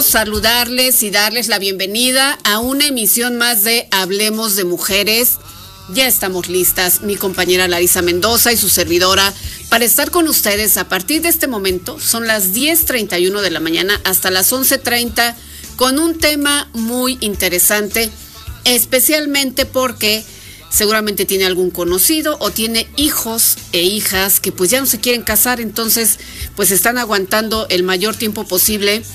saludarles y darles la bienvenida a una emisión más de Hablemos de Mujeres. Ya estamos listas, mi compañera Larisa Mendoza y su servidora, para estar con ustedes a partir de este momento. Son las 10:31 de la mañana hasta las 11:30 con un tema muy interesante, especialmente porque seguramente tiene algún conocido o tiene hijos e hijas que pues ya no se quieren casar, entonces pues están aguantando el mayor tiempo posible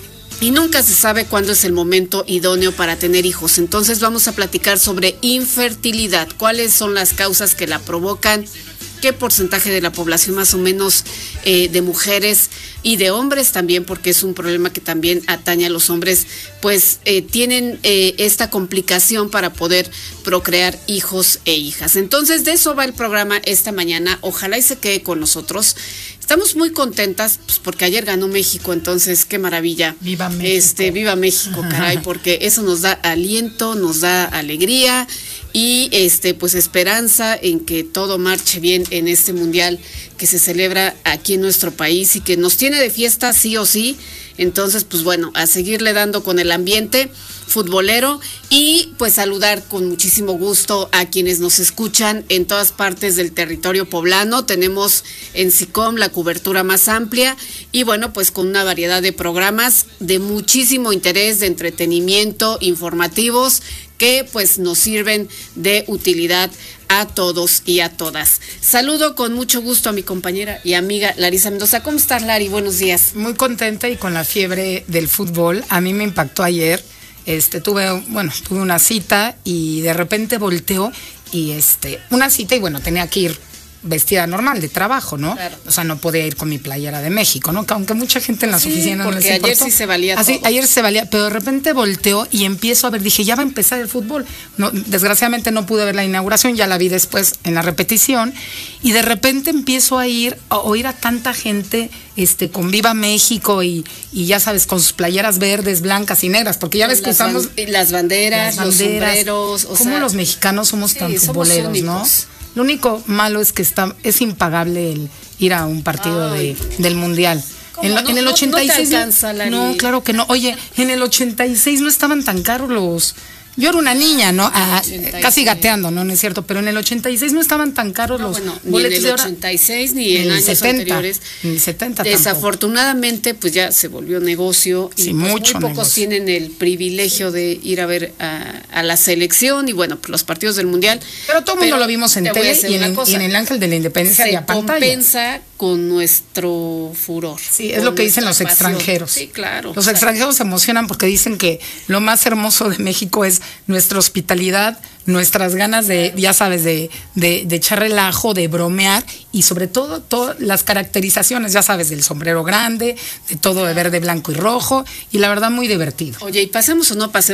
y nunca se sabe cuándo es el momento idóneo para tener hijos. Entonces vamos a platicar sobre infertilidad, cuáles son las causas que la provocan, qué porcentaje de la población más o menos de mujeres y de hombres también, porque es un problema que también atañe a los hombres, pues tienen esta complicación para poder procrear hijos e hijas. Entonces de eso va el programa esta mañana, ojalá y se quede con nosotros. Estamos muy contentas pues, porque ayer ganó México, entonces qué maravilla. Viva México. Viva México, caray, porque eso nos da aliento, nos da alegría y pues esperanza en que todo marche bien en este mundial que se celebra aquí en nuestro país y que nos tiene de fiesta sí o sí. Entonces, pues bueno, a seguirle dando con el ambiente futbolero y pues saludar con muchísimo gusto a quienes nos escuchan en todas partes del territorio poblano. Tenemos en SICOM la cobertura más amplia y bueno, pues con una variedad de programas de muchísimo interés, de entretenimiento, informativos, que pues nos sirven de utilidad a todos y a todas. Saludo con mucho gusto a mi compañera y amiga Larisa Mendoza. ¿Cómo estás, Lari? Buenos días. Muy contenta y con la fiebre del fútbol. A mí me impactó ayer. Tuve una cita y de repente volteo y una cita y bueno, tenía que ir vestida normal de trabajo, ¿no? Claro. O sea, no podía ir con mi playera de México, ¿no? Aunque mucha gente en las oficinas porque no les ayer importó. sí se valía todo. Ayer se valía, pero de repente volteo y empiezo a ver, dije, ya va a empezar el fútbol. No, desgraciadamente no pude ver la inauguración, ya la vi después en la repetición y de repente empiezo a oír a tanta gente con Viva México y ya sabes, con sus playeras verdes, blancas y negras, porque ya ves que usamos las banderas, los sombreros. ¿Cómo los mexicanos somos tan futboleros, no? Lo único malo es que es impagable el ir a un partido del Mundial. En el 86 no te alcanza, Lari. No, claro que no. Oye, en el 86 no estaban tan caros los... Yo era una niña, ¿no? Casi gateando, ¿no? No es cierto, pero en el 86 no estaban tan caros los boletos ni en el 86 ni en años 70, anteriores. En el 70 desafortunadamente, pues ya se volvió negocio y sí, pues mucho muy pocos negocio. tienen el privilegio de ir a ver a la selección y bueno, pues los partidos del Mundial. Pero todo el mundo lo vimos en tele y en el Ángel de la Independencia y a pantalla. Se compensa con nuestro furor. Sí, es lo que dicen los extranjeros. Sí, claro. Los extranjeros se emocionan porque dicen que lo más hermoso de México es nuestra hospitalidad, nuestras ganas de, ya sabes, de echar relajo, de bromear y sobre todo todas las caracterizaciones, ya sabes, del sombrero grande, de todo de verde, blanco y rojo y la verdad muy divertido. Oye, y pasemos o no pasemos